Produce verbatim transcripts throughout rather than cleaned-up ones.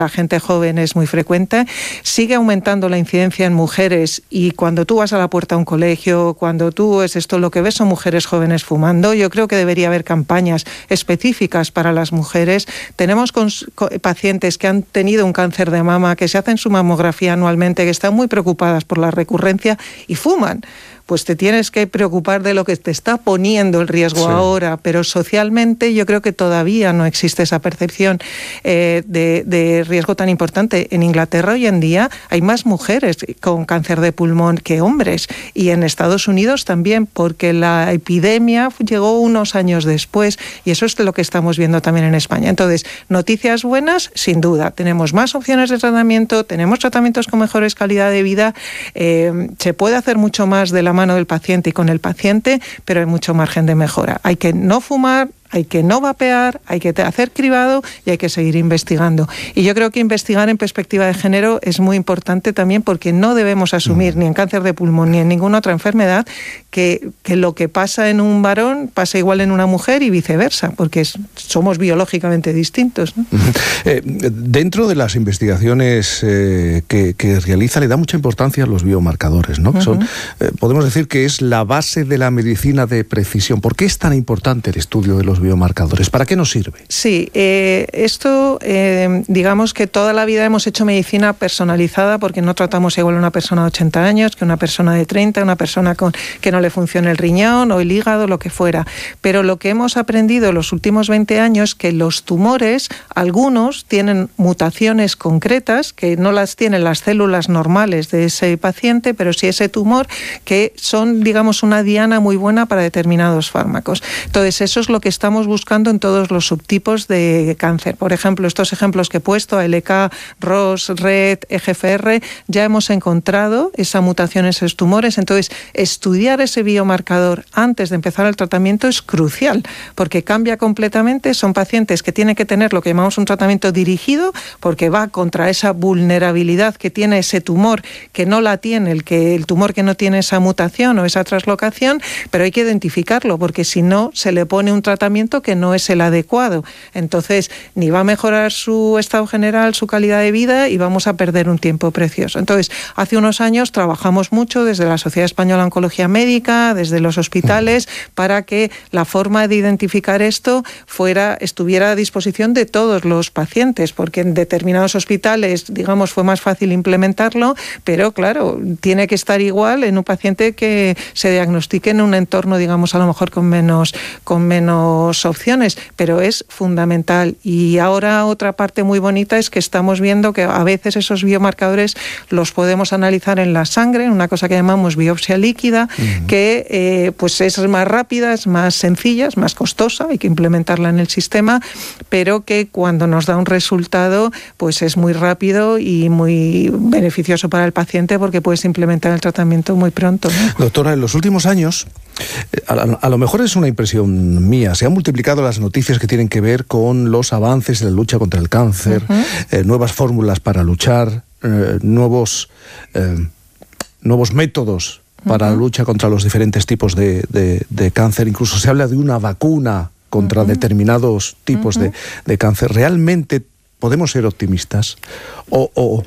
la gente joven es muy frecuente, sigue aumentando la incidencia en mujeres, y cuando tú vas a la puerta de un colegio, cuando tú es esto, lo que ves son mujeres jóvenes fumando. Yo creo que debería haber campañas específicas para las mujeres. Tenemos con, con, pacientes que han tenido un cáncer de mama, que se hacen su mamografía anualmente, que están muy preocupadas por la recurrencia y fuman. Pues te tienes que preocupar de lo que te está poniendo el riesgo sí. ahora, pero socialmente yo creo que todavía no existe esa percepción eh, de, de riesgo tan importante. En Inglaterra hoy en día hay más mujeres con cáncer de pulmón que hombres, y en Estados Unidos también, porque la epidemia llegó unos años después, y eso es lo que estamos viendo también en España. Entonces, noticias buenas, sin duda. Tenemos más opciones de tratamiento, tenemos tratamientos con mejores calidad de vida, eh, se puede hacer mucho más de la mano del paciente y con el paciente, pero hay mucho margen de mejora. Hay que no fumar, hay que no vapear, hay que hacer cribado y hay que seguir investigando. Y yo creo que investigar en perspectiva de género es muy importante también, porque no debemos asumir, ni en cáncer de pulmón ni en ninguna otra enfermedad, que, que lo que pasa en un varón pasa igual en una mujer y viceversa, porque es, somos biológicamente distintos, ¿no? Eh, dentro de las investigaciones eh, que, que realiza, le da mucha importancia a los biomarcadores, ¿no? Uh-huh. Son, eh, podemos decir que es la base de la medicina de precisión. ¿Por qué es tan importante el estudio de los biomarcadores? ¿Para qué nos sirve? Sí, eh, esto, eh, digamos que toda la vida hemos hecho medicina personalizada, porque no tratamos igual a una persona de ochenta años que una persona de treinta, una persona con, que no le funcione el riñón o el hígado, lo que fuera. Pero lo que hemos aprendido en los últimos veinte años, que los tumores, algunos tienen mutaciones concretas que no las tienen las células normales de ese paciente, pero sí ese tumor, que son, digamos, una diana muy buena para determinados fármacos. Entonces, eso es lo que estamos buscando en todos los subtipos de cáncer. Por ejemplo, estos ejemplos que he puesto, A L K, R O S, R E T, E G F R, ya hemos encontrado esa mutación en esos tumores. Entonces, estudiar ese biomarcador antes de empezar el tratamiento es crucial, porque cambia completamente. Son pacientes que tienen que tener lo que llamamos un tratamiento dirigido, porque va contra esa vulnerabilidad que tiene ese tumor, que no la tiene el, que, el tumor que no tiene esa mutación o esa translocación, pero hay que identificarlo, porque si no, se le pone un tratamiento que no es el adecuado. Entonces, ni va a mejorar su estado general, su calidad de vida, y vamos a perder un tiempo precioso. Entonces, hace unos años trabajamos mucho desde la Sociedad Española de Oncología Médica, desde los hospitales, para que la forma de identificar esto fuera, estuviera a disposición de todos los pacientes, porque en determinados hospitales, digamos, fue más fácil implementarlo, pero claro, tiene que estar igual en un paciente que se diagnostique en un entorno, digamos, a lo mejor con menos, con menos opciones, pero es fundamental. Y ahora otra parte muy bonita es que estamos viendo que a veces esos biomarcadores los podemos analizar en la sangre, en una cosa que llamamos biopsia líquida, uh-huh. que eh, pues es más rápida, es más sencilla, es más costosa, hay que implementarla en el sistema, pero que cuando nos da un resultado pues es muy rápido y muy beneficioso para el paciente, porque puedes implementar el tratamiento muy pronto, ¿no? Doctora, en los últimos años, a, a, a lo mejor es una impresión mía, se han multiplicado las noticias que tienen que ver con los avances en la lucha contra el cáncer, uh-huh. eh, nuevas fórmulas para luchar, eh, nuevos, eh, nuevos métodos para uh-huh. la lucha contra los diferentes tipos de, de, de cáncer. Incluso se habla de una vacuna contra uh-huh. determinados tipos uh-huh. de, de cáncer. ¿Realmente podemos ser optimistas? ¿O, o,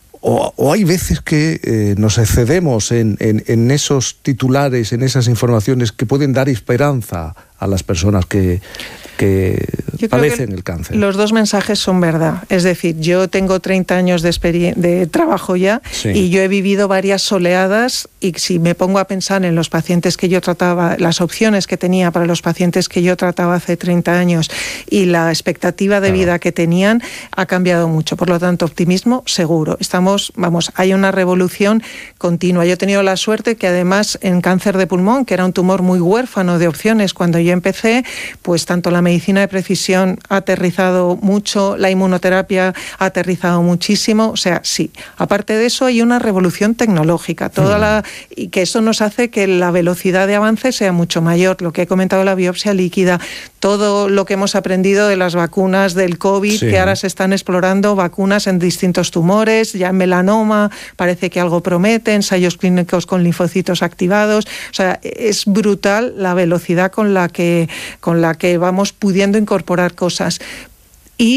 o, o hay veces que eh, nos excedemos en, en, en esos titulares, en esas informaciones que pueden dar esperanza a las personas que, que padecen que el cáncer? Los dos mensajes son verdad. Es decir, yo tengo treinta años de, experien- de trabajo ya, sí. y yo he vivido varias oleadas, y si me pongo a pensar en los pacientes que yo trataba, las opciones que tenía para los pacientes que yo trataba hace treinta años y la expectativa de claro. vida que tenían, ha cambiado mucho. Por lo tanto, optimismo seguro. Estamos, vamos, hay una revolución continua. Yo he tenido la suerte que además en cáncer de pulmón, que era un tumor muy huérfano de opciones cuando yo empecé, pues tanto la medicina de precisión ha aterrizado mucho, la inmunoterapia ha aterrizado muchísimo. O sea, sí. Aparte de eso, hay una revolución tecnológica, toda mm. la y que eso nos hace que la velocidad de avance sea mucho mayor. Lo que he comentado, la biopsia líquida, todo lo que hemos aprendido de las vacunas del COVID, sí. que ahora se están explorando vacunas en distintos tumores, ya en melanoma parece que algo promete, ensayos clínicos con linfocitos activados. O sea, es brutal la velocidad con la que, con la que vamos pudiendo incorporar cosas. Y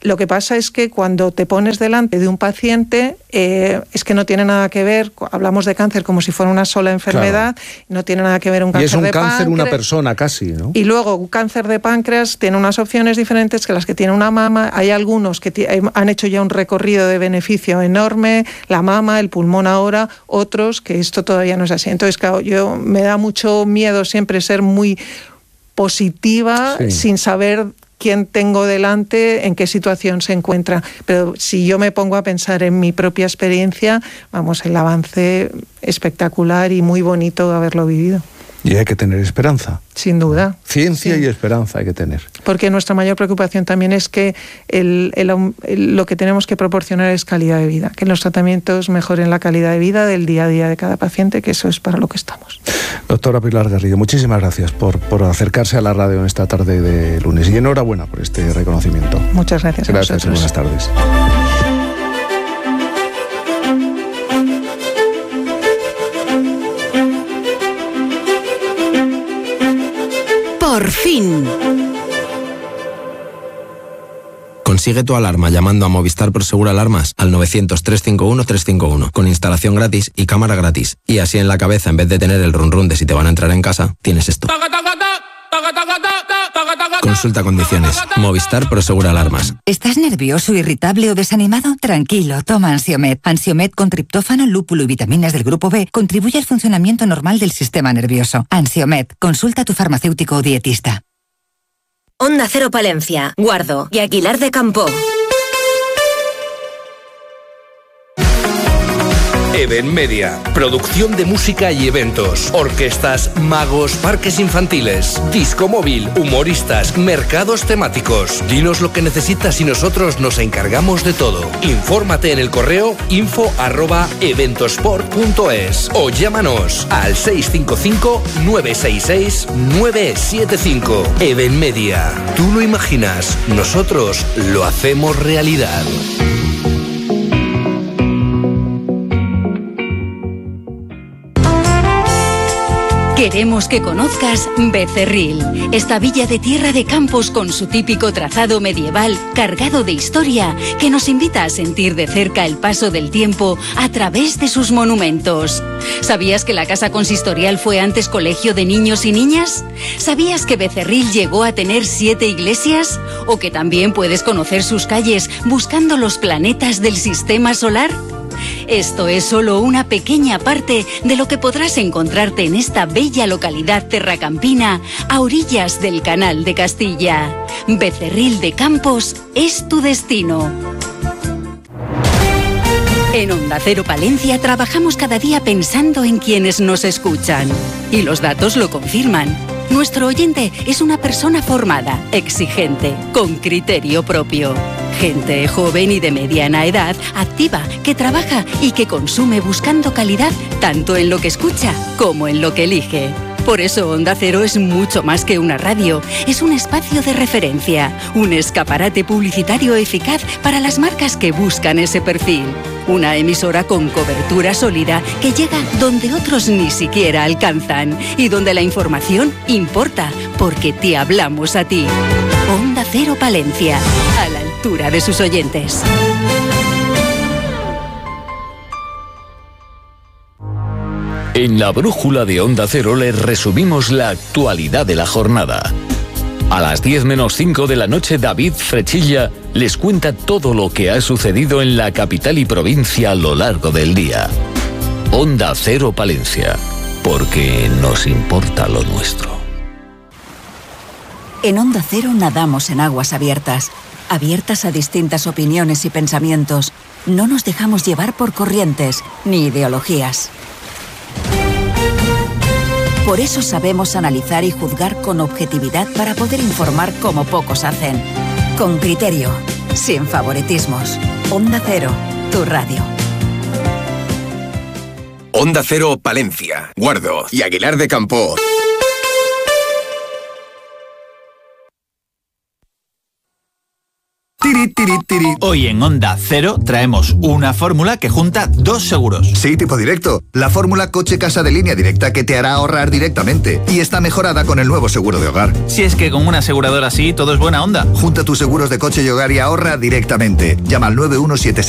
Lo que pasa es que cuando te pones delante de un paciente, eh, es que no tiene nada que ver, hablamos de cáncer como si fuera una sola enfermedad, claro. No tiene nada que ver un cáncer de páncreas. Y es un cáncer páncreas, una persona casi, ¿no? Y luego un cáncer de páncreas tiene unas opciones diferentes que las que tiene una mama. Hay algunos que t- han hecho ya un recorrido de beneficio enorme, la mama, el pulmón ahora, otros que esto todavía no es así. Entonces, claro, yo me da mucho miedo siempre ser muy positiva, sí. sin saber quién tengo delante, en qué situación se encuentra. Pero si yo me pongo a pensar en mi propia experiencia, vamos, el avance espectacular y muy bonito haberlo vivido. Y hay que tener esperanza. Sin duda. Ciencia sí. y esperanza hay que tener. Porque nuestra mayor preocupación también es que el, el, el, lo que tenemos que proporcionar es calidad de vida, que los tratamientos mejoren la calidad de vida del día a día de cada paciente, que eso es para lo que estamos. Doctora Pilar Garrido, muchísimas gracias por, por acercarse a la radio en esta tarde de lunes y enhorabuena por este reconocimiento. Muchas gracias. Gracias a y buenas tardes. Por fin. Consigue tu alarma llamando a Movistar Prosegur Alarmas al novecientos, trescientos cincuenta y uno, trescientos cincuenta y uno con instalación gratis y cámara gratis. Y así en la cabeza, en vez de tener el run run de si te van a entrar en casa, tienes esto. Consulta condiciones. Movistar Prosegur Alarmas. ¿Estás nervioso, irritable o desanimado? Tranquilo, toma Ansiomed. Ansiomed con triptófano, lúpulo y vitaminas del grupo B contribuye al funcionamiento normal del sistema nervioso. Ansiomed. Consulta a tu farmacéutico o dietista. Onda Cero Palencia, Guardo y Aguilar de Campoo. Even Media, producción de música y eventos, orquestas, magos, parques infantiles, disco móvil, humoristas, mercados temáticos. Dinos lo que necesitas y nosotros nos encargamos de todo. Infórmate en el correo info arroba eventosport punto es o llámanos al seis cinco cinco, nueve seis seis, nueve siete cinco. Even Media, tú lo imaginas, nosotros lo hacemos realidad. Queremos que conozcas Becerril, esta villa de tierra de campos con su típico trazado medieval cargado de historia que nos invita a sentir de cerca el paso del tiempo a través de sus monumentos. ¿Sabías que la casa consistorial fue antes colegio de niños y niñas? ¿Sabías que Becerril llegó a tener siete iglesias? ¿O que también puedes conocer sus calles buscando los planetas del sistema solar? Esto es solo una pequeña parte de lo que podrás encontrarte en esta bella localidad terracampina a orillas del Canal de Castilla. Becerril de Campos es tu destino. En Onda Cero Palencia trabajamos cada día pensando en quienes nos escuchan. Y los datos lo confirman. Nuestro oyente es una persona formada, exigente, con criterio propio. Gente joven y de mediana edad, activa, que trabaja y que consume buscando calidad tanto en lo que escucha como en lo que elige. Por eso Onda Cero es mucho más que una radio, es un espacio de referencia, un escaparate publicitario eficaz para las marcas que buscan ese perfil. Una emisora con cobertura sólida que llega donde otros ni siquiera alcanzan y donde la información importa porque te hablamos a ti. Onda Cero Palencia, a la altura de sus oyentes. En la brújula de Onda Cero les resumimos la actualidad de la jornada. A las diez menos cinco de la noche, David Frechilla les cuenta todo lo que ha sucedido en la capital y provincia a lo largo del día. Onda Cero Palencia, porque nos importa lo nuestro. En Onda Cero nadamos en aguas abiertas, abiertas a distintas opiniones y pensamientos. No nos dejamos llevar por corrientes ni ideologías. Por eso sabemos analizar y juzgar con objetividad para poder informar como pocos hacen. Con criterio, sin favoritismos. Onda Cero, tu radio. Onda Cero Palencia, Guardo y Aguilar de Campoo. Tiri, tiri, tiri. Hoy en Onda Cero traemos una fórmula que junta dos seguros. Sí, tipo directo. La fórmula coche-casa de línea directa que te hará ahorrar directamente. Y está mejorada con el nuevo seguro de hogar. Si es que con una aseguradora así todo es buena onda. Junta tus seguros de coche y hogar y ahorra directamente. Llama al nueve uno siete seis